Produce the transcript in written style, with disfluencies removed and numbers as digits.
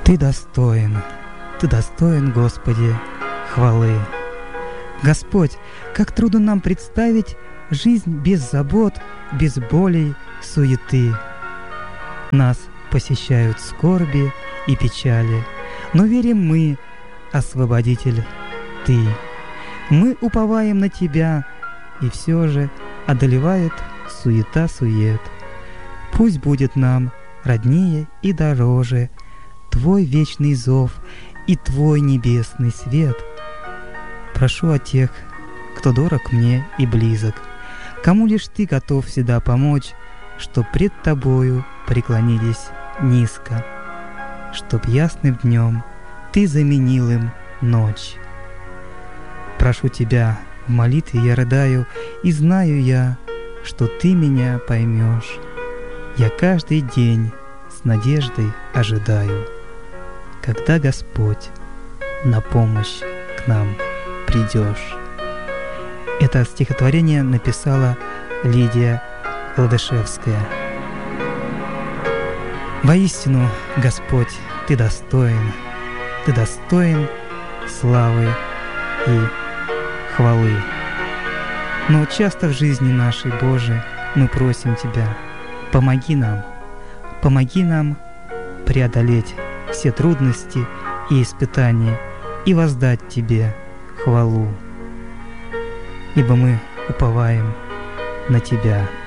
Ты достоин, Господи, хвалы. Господь, как трудно нам представить жизнь без забот, без болей, суеты. Нас посещают скорби и печали, но верим мы, Освободитель, Ты. Мы уповаем на Тебя, и все же одолевает суета-сует. Пусть будет нам роднее и дороже Твой вечный зов и Твой небесный свет. Прошу о тех, кто дорог мне и близок, кому лишь Ты готов всегда помочь, чтоб пред Тобою преклонились низко, чтоб ясным днем Ты заменил им ночь. Прошу Тебя, в молитве я рыдаю, и знаю я, что Ты меня поймешь. Я каждый день с надеждой ожидаю, когда, Господь, на помощь к нам придешь. Это стихотворение написала Лидия Гладышевская. Воистину, Господь, Ты достоин славы и хвалы. Но часто в жизни нашей, Боже, мы просим Тебя, помоги нам преодолеть все трудности и испытания и воздать Тебе хвалу, ибо мы уповаем на Тебя.